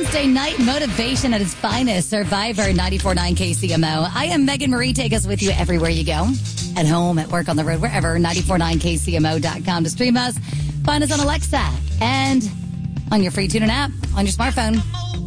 Wednesday night motivation at its finest. Survivor 94.9 KCMO. I am Megan Marie. Take us with you everywhere you go. At home, at work, on the road, wherever. 949kcmo.com to stream us. Find us on Alexa and on your free TuneIn app on your smartphone.